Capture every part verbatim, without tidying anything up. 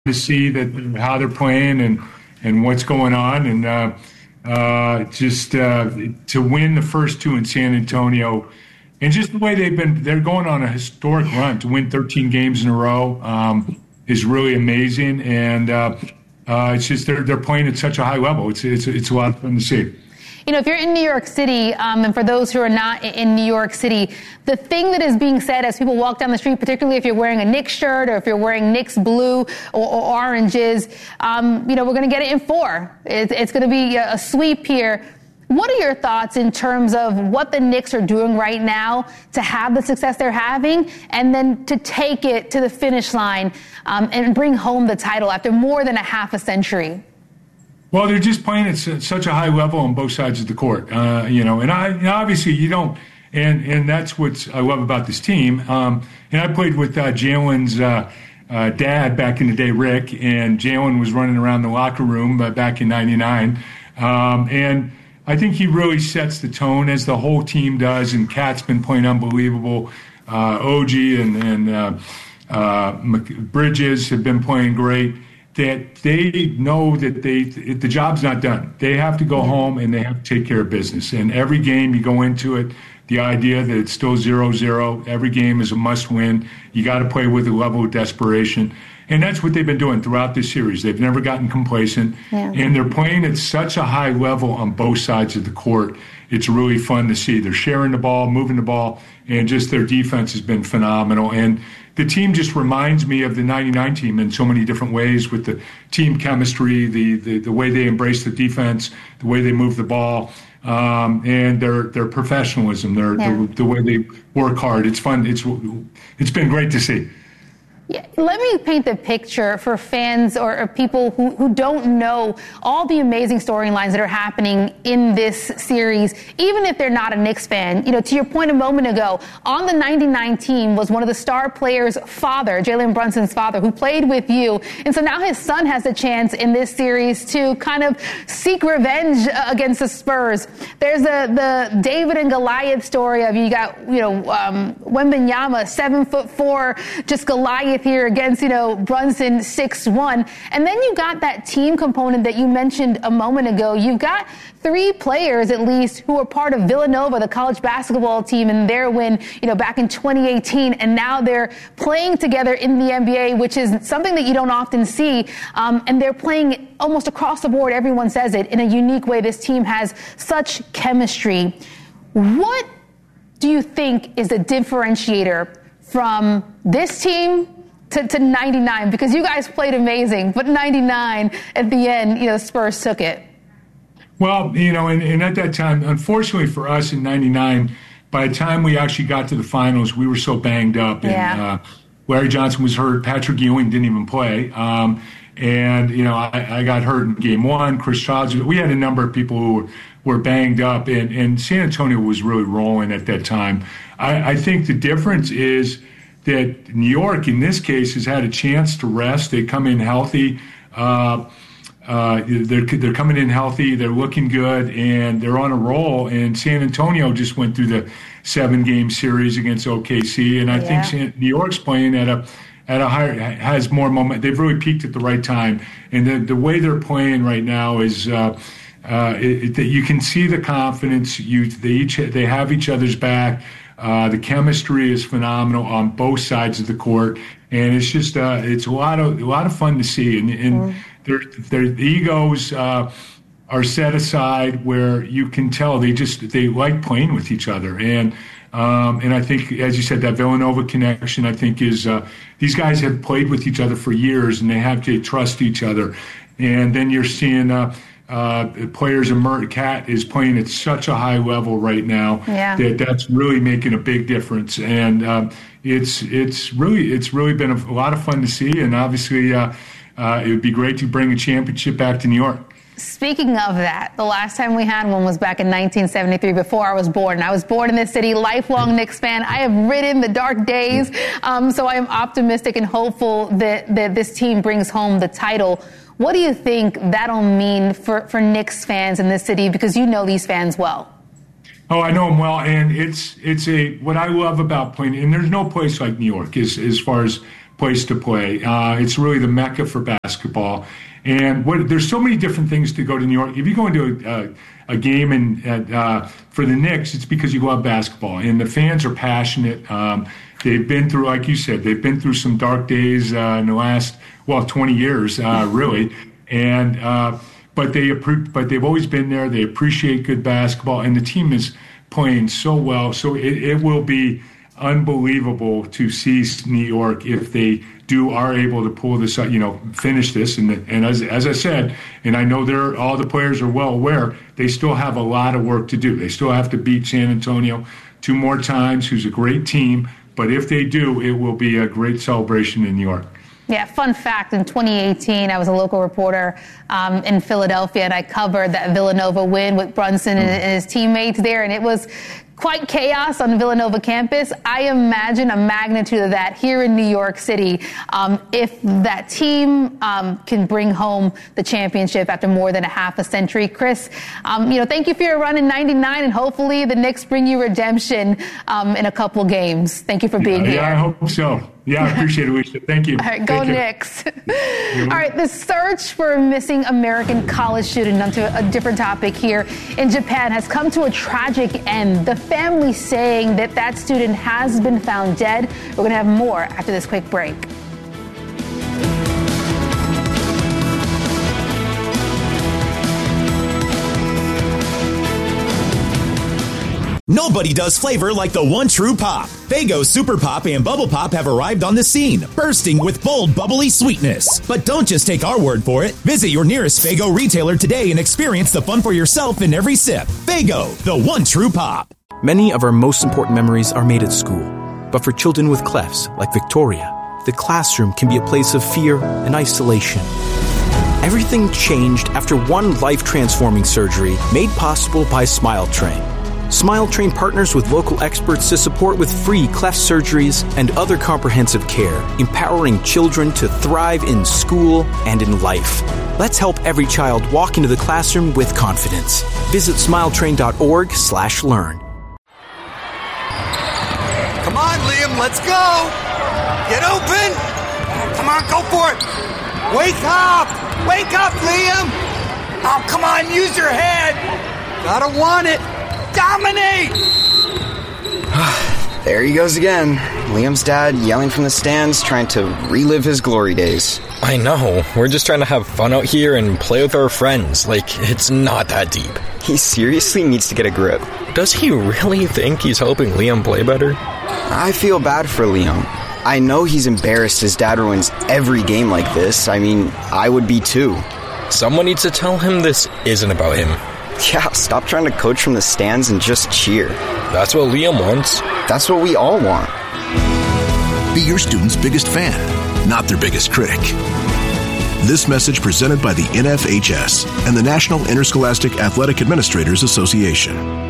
to see that how they're playing and, and what's going on. And uh, uh, just uh, to win the first two in San Antonio, and just the way they've been, they're going on a historic run to win thirteen games in a row um, is really amazing. And uh, uh, it's just they're they're playing at such a high level. It's it's it's a lot of fun to see. You know, if you're in New York City, um, and for those who are not in New York City, the thing that is being said as people walk down the street, particularly if you're wearing a Knicks shirt or if you're wearing Knicks blue or, or oranges, um, you know, we're going to get it in four. It, it's going to be a, a sweep here. What are your thoughts in terms of what the Knicks are doing right now to have the success they're having and then to take it to the finish line um, and bring home the title after more than a half a century? Well, they're just playing at such a high level on both sides of the court, uh, you know. And I and obviously you don't, and and that's what I love about this team. Um, and I played with uh, Jalen's uh, uh, dad back in the day, Rick, and Jalen was running around the locker room uh, back in ninety-nine, um, and I think he really sets the tone as the whole team does. And Cat's been playing unbelievable. Uh, O G and and uh, uh, Bridges have been playing great. That they know that they the job's not done. They have to go home and they have to take care of business. And every game you go into it, the idea that it's still zero zero, every game is a must-win. You got to play with a level of desperation. And that's what they've been doing throughout this series. They've never gotten complacent. Yeah. And they're playing at such a high level on both sides of the court. It's really fun to see. They're sharing the ball, moving the ball, and just their defense has been phenomenal. And the team just reminds me of the ninety-nine team in so many different ways, with the team chemistry, the the, the way they embrace the defense, the way they move the ball, um, and their their professionalism, their yeah. the, the way they work hard. It's fun. It's it's been great to see. Yeah, let me paint the picture for fans or, or people who, who don't know all the amazing storylines that are happening in this series, even if they're not a Knicks fan. You know, to your point a moment ago, on the ninety-nine team was one of the star players' father, Jalen Brunson's father, who played with you. And so now his son has a chance in this series to kind of seek revenge against the Spurs. There's the, the David and Goliath story of you got, you know, um, Wembanyama, seven foot four, just Goliath here against, you know, Brunson, six one. And then you got that team component that you mentioned a moment ago. You've got three players, at least, who are part of Villanova, the college basketball team, and their win, you know, back in twenty eighteen. And now they're playing together in the N B A, which is something that you don't often see. Um, and they're playing almost across the board. Everyone says it in a unique way. This team has such chemistry. What do you think is the differentiator from this team To, to ninety-nine, because you guys played amazing, but ninety-nine at the end, you know, Spurs took it. Well, you know, and, and at that time, unfortunately for us in ninety-nine, by the time we actually got to the finals, we were so banged up. And yeah. uh, Larry Johnson was hurt. Patrick Ewing didn't even play. Um, and, you know, I, I got hurt in game one. Chris Childs, we had a number of people who were, were banged up. And, and San Antonio was really rolling at that time. I, I think the difference is that New York, in this case, has had a chance to rest. They come in healthy. Uh, uh, they're they're coming in healthy. They're looking good, and they're on a roll. And San Antonio just went through the seven-game series against O K C, and I yeah. think San, New York's playing at a at a higher has more moment. They've really peaked at the right time, and the the way they're playing right now is. Uh, uh, it, it, you can see the confidence. You they each they have each other's back. Uh, the chemistry is phenomenal on both sides of the court, and it's just uh, it's a lot of a lot of fun to see. And, and mm. their their egos uh, are set aside, where you can tell they just they like playing with each other. And um, and I think, as you said, that Villanova connection, I think, is uh, these guys have played with each other for years, and they have to trust each other. And then you're seeing. Uh, Uh, players, emerge. Cat is playing at such a high level right now yeah. that that's really making a big difference, and um, it's it's really it's really been a, a lot of fun to see, and obviously uh, uh, it would be great to bring a championship back to New York. Speaking of that, the last time we had one was back in nineteen seventy-three, before I was born. And I was born in this city, lifelong Knicks fan. I have ridden the dark days, um, so I am optimistic and hopeful that, that this team brings home the title. What do you think that'll mean for, for Knicks fans in this city? Because you know these fans well. Oh, I know them well, and it's it's a what I love about playing. And there's no place like New York as as far as place to play. Uh, it's really the mecca for basketball. And what, there's so many different things to go to New York. If you go into a, a, a game and uh, for the Knicks, it's because you love basketball. And the fans are passionate. Um, they've been through, like you said, they've been through some dark days uh, in the last, well, twenty years, uh, really. And uh, but they but they've always been there. They appreciate good basketball, and the team is playing so well. So it, it will be unbelievable to see New York if they do are able to pull this, you know, finish this. And and as as I said, and I know they're all the players are well aware, they still have a lot of work to do. They still have to beat San Antonio two more times, who's a great team. But if they do, it will be a great celebration in New York. Yeah, fun fact, in twenty eighteen, I was a local reporter um, in Philadelphia, and I covered that Villanova win with Brunson and, and his teammates there, and it was quite chaos on the Villanova campus. I imagine a magnitude of that here in New York City um, if that team um, can bring home the championship after more than a half a century. Chris, um, you know, thank you for your run in ninety-nine, and hopefully the Knicks bring you redemption um, in a couple games. Thank you for being yeah, here. Yeah, I hope so. Yeah, I appreciate it, Alicia. Thank you. All right, go Knicks. All right, the search for a missing American college student, onto a different topic here, in Japan has come to a tragic end. The family saying that that student has been found dead. We're going to have more after this quick break. Nobody does flavor like the one true pop. Faygo Super Pop and Bubble Pop have arrived on the scene, bursting with bold, bubbly sweetness. But don't just take our word for it. Visit your nearest Faygo retailer today and experience the fun for yourself in every sip. Faygo, the one true pop. Many of our most important memories are made at school. But for children with clefs, like Victoria, the classroom can be a place of fear and isolation. Everything changed after one life-transforming surgery made possible by Smile Train. Smile Train partners with local experts to support with free cleft surgeries and other comprehensive care, empowering children to thrive in school and in life. Let's help every child walk into the classroom with confidence. Visit smiletrain.org slash learn. Come on, Liam, let's go! Get open! Come on, go for it! Wake up! Wake up, Liam! Oh, come on, use your head! Gotta want it! Dominate! There he goes again. Liam's dad yelling from the stands, trying to relive his glory days. I know. We're just trying to have fun out here and play with our friends. Like, it's not that deep. He seriously needs to get a grip. Does he really think he's helping Liam play better? I feel bad for Liam. I know he's embarrassed his dad ruins every game like this. I mean, I would be too. Someone needs to tell him this isn't about him. Yeah, stop trying to coach from the stands and just cheer. That's what Liam wants. That's what we all want. Be your student's biggest fan, not their biggest critic. This message presented by the N F H S and the National Interscholastic Athletic Administrators Association.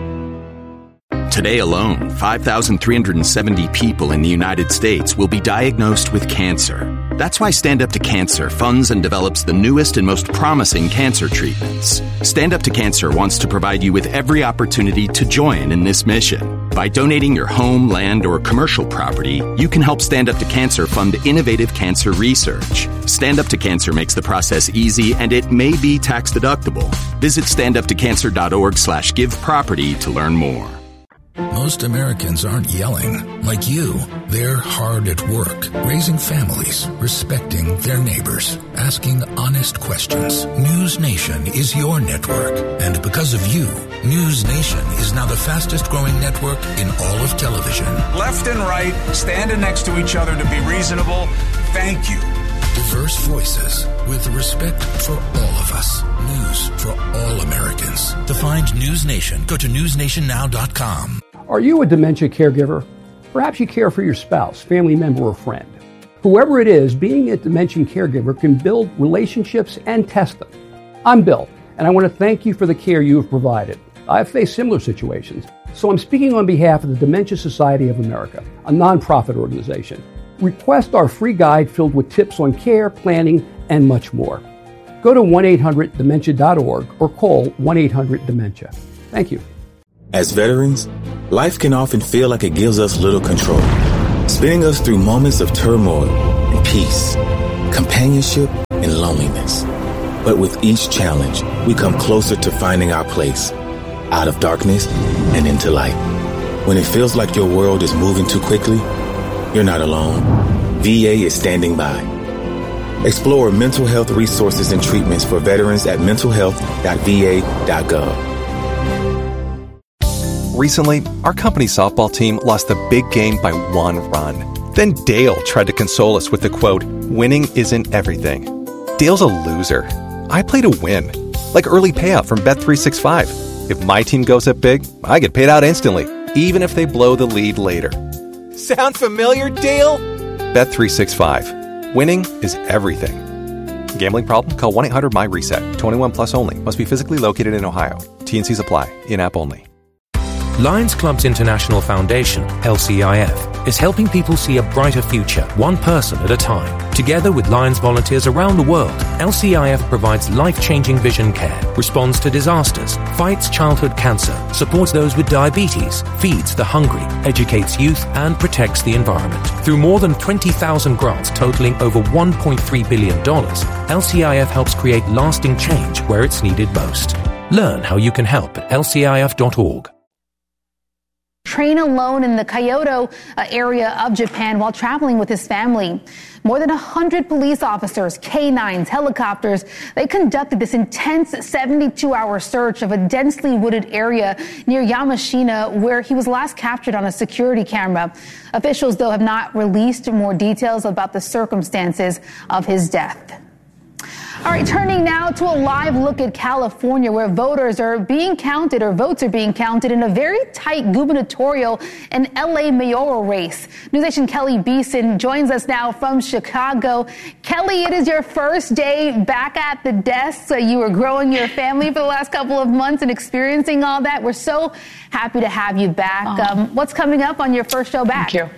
Today alone, five thousand three hundred seventy people in the United States will be diagnosed with cancer. That's why Stand Up to Cancer funds and develops the newest and most promising cancer treatments. Stand Up to Cancer wants to provide you with every opportunity to join in this mission. By donating your home, land, or commercial property, you can help Stand Up to Cancer fund innovative cancer research. Stand Up to Cancer makes the process easy, and it may be tax deductible. Visit standuptocancer.org slash give property to learn more. Most Americans aren't yelling like you. They're hard at work, raising families, respecting their neighbors, asking honest questions. News Nation is your network. And because of you, News Nation is now the fastest growing network in all of television. Left and right, standing next to each other to be reasonable. Thank you. Diverse voices with respect for all of us. News for all Americans. To find News Nation, go to news nation now dot com. Are you a dementia caregiver? Perhaps you care for your spouse, family member, or friend. Whoever it is, being a dementia caregiver can build relationships and test them. I'm Bill, and I want to thank you for the care you have provided. I've faced similar situations, so I'm speaking on behalf of the Dementia Society of America, a nonprofit organization. Request our free guide filled with tips on care, planning, and much more. Go to one eight hundred dementia dot org or call one eight hundred dementia. Thank you. As veterans, life can often feel like it gives us little control. spinning us through moments of turmoil and peace, companionship and loneliness. But with each challenge, we come closer to finding our place, out of darkness and into light. When it feels like your world is moving too quickly, you're not alone. V A is standing by. Explore mental health resources and treatments for veterans at mental health dot v a dot gov. Recently, our company's softball team lost the big game by one run. Then Dale tried to console us with the quote, "Winning isn't everything." Dale's a loser. I play to win. Like early payout from Bet three sixty-five. If my team goes up big, I get paid out instantly, even if they blow the lead later. Sound familiar, Dale? Bet three sixty-five. Winning is everything. Gambling problem? Call one eight hundred my reset. twenty-one plus only. Must be physically located in Ohio. T and Cs apply. In-app only. Lions Clubs International Foundation, L C I F, is helping people see a brighter future, one person at a time. Together with Lions volunteers around the world, L C I F provides life-changing vision care, responds to disasters, fights childhood cancer, supports those with diabetes, feeds the hungry, educates youth, and protects the environment. Through more than twenty thousand grants totaling over one point three billion dollars, L C I F helps create lasting change where it's needed most. Learn how you can help at L C I F dot org. Train alone in the Kyoto uh, area of Japan while traveling with his family. More than one hundred police officers, K nines, helicopters, they conducted this intense seventy-two hour search of a densely wooded area near Yamashina where he was last captured on a security camera. Officials, though, have not released more details about the circumstances of his death. All right, turning now to a live look at California, where voters are being counted, or votes are being counted, in a very tight gubernatorial and L A mayoral race. NewsNation Kelly Beeson joins us now from Chicago. Kelly, it is your first day back at the desk. So you were growing your family for the last couple of months and experiencing all that. We're so happy to have you back. Oh. Um, what's coming up on your first show back? Thank you.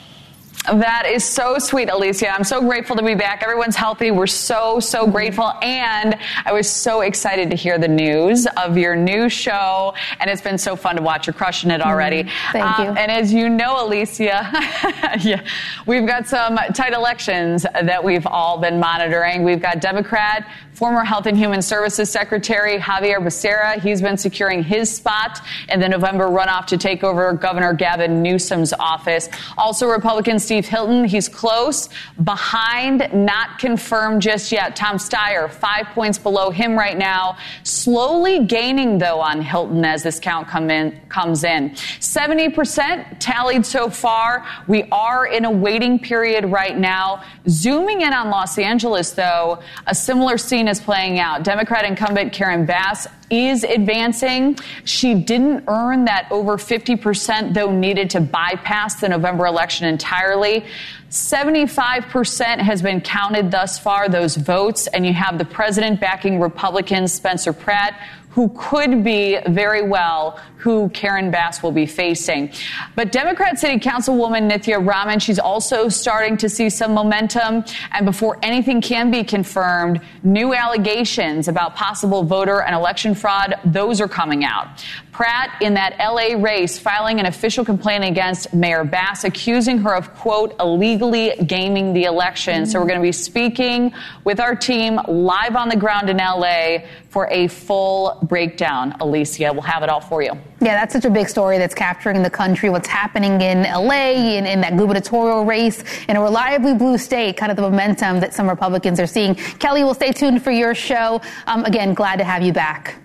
That is so sweet, Alicia. I'm so grateful to be back. Everyone's healthy. We're so, so grateful. And I was so excited to hear the news of your new show. And it's been so fun to watch. You're crushing it already. Thank um, you. And as you know, Alicia, yeah, we've got some tight elections that we've all been monitoring. We've got Democrat, former Health and Human Services Secretary Xavier Becerra. He's been securing his spot in the November runoff to take over Governor Gavin Newsom's office. Also, Republican Steve Hilton, he's close. Behind, not confirmed just yet, Tom Steyer, five points below him right now. Slowly gaining, though, on Hilton as this count come in, comes in. seventy percent tallied so far. We are in a waiting period right now. Zooming in on Los Angeles, though, a similar scene is playing out. Democrat incumbent Karen Bass is advancing. She didn't earn that over fifty percent, though, needed to bypass the November election entirely. seventy-five percent has been counted thus far, those votes, and you have the president backing Republican Spencer Pratt, who could be very well who Karen Bass will be facing. But Democrat City Councilwoman Nithya Raman, she's also starting to see some momentum. And before anything can be confirmed, new allegations about possible voter and election fraud, those are coming out. Pratt, in that L A race, filing an official complaint against Mayor Bass, accusing her of, quote, illegally gaming the election. Mm-hmm. So we're going to be speaking with our team live on the ground in L A for a full breakdown. Alicia, we'll have it all for you. Yeah, that's such a big story that's capturing the country, what's happening in L A, in, in that gubernatorial race, in a reliably blue state, kind of the momentum that some Republicans are seeing. Kelly, we'll stay tuned for your show. Um, again, glad to have you back.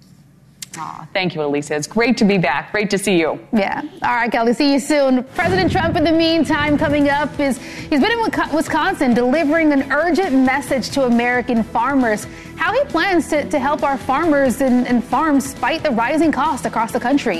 Oh, thank you, Alicia. It's great to be back. Great to see you. Yeah. All right, Kelly. See you soon. President Trump, in the meantime, coming up is he's been in Wisconsin delivering an urgent message to American farmers, how he plans to, to help our farmers and, and farms fight the rising costs across the country.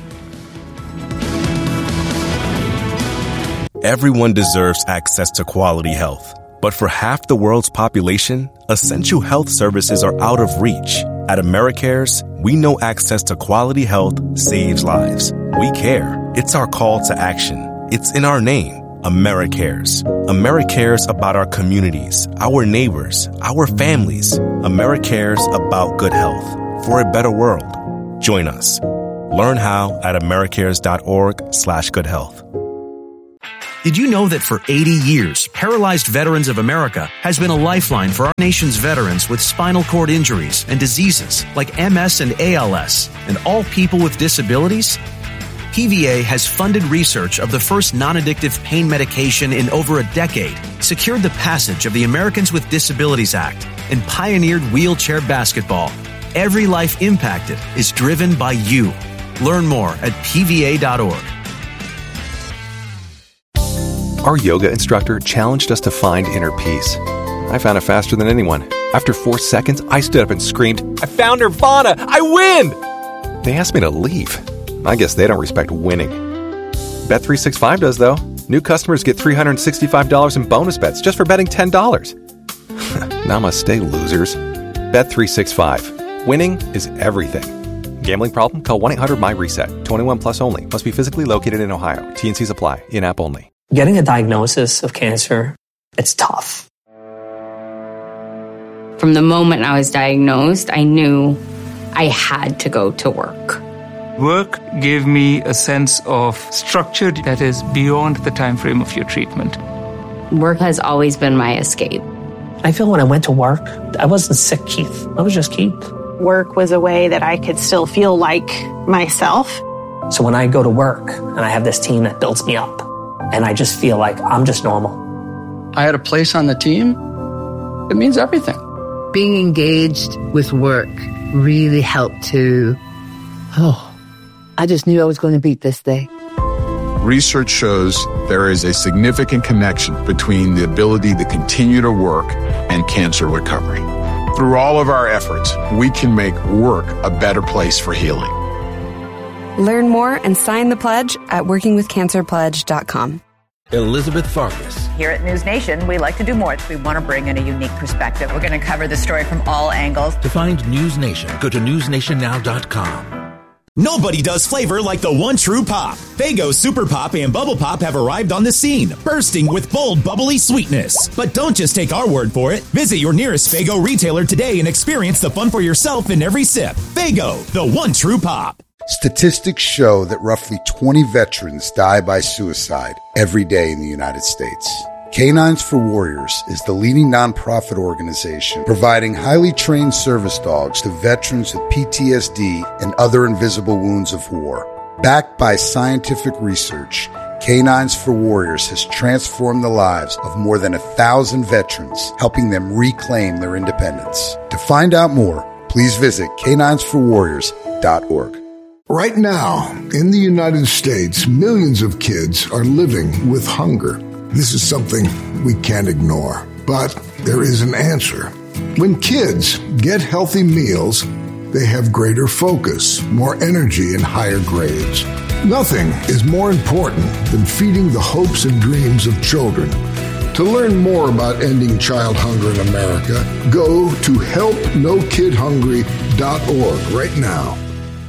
Everyone deserves access to quality health. But for half the world's population, essential health services are out of reach. At AmeriCares, we know access to quality health saves lives. We care. It's our call to action. It's in our name, AmeriCares. AmeriCares about our communities, our neighbors, our families. AmeriCares about good health for a better world. Join us. Learn how at americares.org slash good health. Did you know that for eighty years, Paralyzed Veterans of America has been a lifeline for our nation's veterans with spinal cord injuries and diseases like M S and A L S, and all people with disabilities? P V A has funded research of the first non-addictive pain medication in over a decade, secured the passage of the Americans with Disabilities Act, and pioneered wheelchair basketball. Every life impacted is driven by you. Learn more at P V A dot org. Our yoga instructor challenged us to find inner peace. I found it faster than anyone. After four seconds, I stood up and screamed, "I found Nirvana! I win!" They asked me to leave. I guess they don't respect winning. Bet three sixty-five does, though. New customers get three hundred sixty-five dollars in bonus bets just for betting ten dollars. Namaste, losers. Bet three sixty-five. Winning is everything. Gambling problem? Call one eight hundred my reset. twenty-one plus only. Must be physically located in Ohio. T and Cs apply. In-app only. Getting a diagnosis of cancer, it's tough. From the moment I was diagnosed, I knew I had to go to work. Work gave me a sense of structure that is beyond the time frame of your treatment. Work has always been my escape. I feel when I went to work, I wasn't sick, Keith. I was just Keith. Work was a way that I could still feel like myself. So when I go to work and I have this team that builds me up, and I just feel like I'm just normal. I had a place on the team. It means everything. Being engaged with work really helped to, oh, I just knew I was going to beat this day. Research shows there is a significant connection between the ability to continue to work and cancer recovery. Through all of our efforts, we can make work a better place for healing. Learn more and sign the pledge at working with cancer pledge dot com. Elizabeth Farkas. Here at News Nation, we like to do more. We want to bring in a unique perspective. We're going to cover the story from all angles. To find News Nation, go to news nation now dot com. Nobody does flavor like the one true pop. Faygo Super Pop and Bubble Pop have arrived on the scene, bursting with bold, bubbly sweetness. But don't just take our word for it. Visit your nearest Faygo retailer today and experience the fun for yourself in every sip. Faygo, the one true pop. Statistics show that roughly twenty veterans die by suicide every day in the United States. Canines for Warriors is the leading nonprofit organization providing highly trained service dogs to veterans with P T S D and other invisible wounds of war. Backed by scientific research, Canines for Warriors has transformed the lives of more than a thousand veterans, helping them reclaim their independence. To find out more, please visit canines for warriors dot org. Right now, in the United States, millions of kids are living with hunger. This is something we can't ignore, but there is an answer. When kids get healthy meals, they have greater focus, more energy, and higher grades. Nothing is more important than feeding the hopes and dreams of children. To learn more about ending child hunger in America, go to help no kid hungry dot org right now.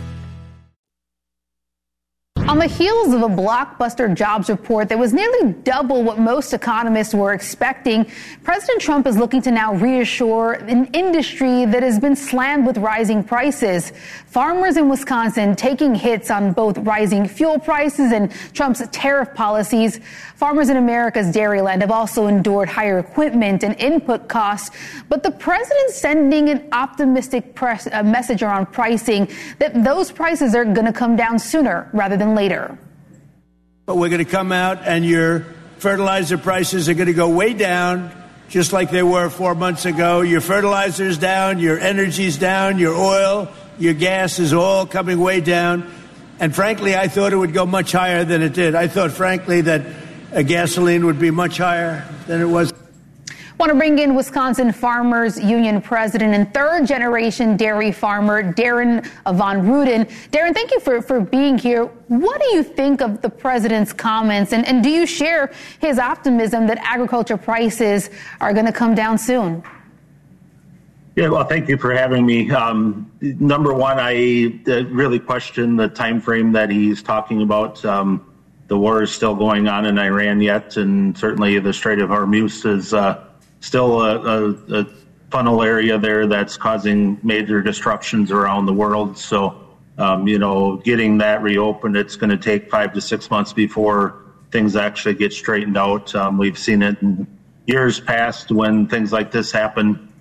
On the heels of a blockbuster jobs report that was nearly double what most economists were expecting, President Trump is looking to now reassure an industry that has been slammed with rising prices. Farmers in Wisconsin taking hits on both rising fuel prices and Trump's tariff policies. Farmers in America's dairyland have also endured higher equipment and input costs, but the president's sending an optimistic press, uh, message around pricing that those prices are going to come down sooner rather than later. But we're going to come out and your fertilizer prices are going to go way down, just like they were four months ago. Your fertilizer's down, your energy's down, your oil, your gas is all coming way down. And frankly, I thought it would go much higher than it did. I thought, frankly, that a gasoline would be much higher than it was. Want to bring in Wisconsin Farmers Union President and third-generation dairy farmer Darren Von Ruden. Darren, thank you for, for being here. What do you think of the president's comments, and, and do you share his optimism that agriculture prices are going to come down soon? Yeah, well, thank you for having me. Um, number one, I uh, really question the time frame that he's talking about. Um, the war is still going on in Iran yet, and certainly the Strait of Hormuz is uh, still a, a, a funnel area there that's causing major disruptions around the world. So, um, you know, getting that reopened, it's going to take five to six months before things actually get straightened out. Um, we've seen it in years past when things like this happen.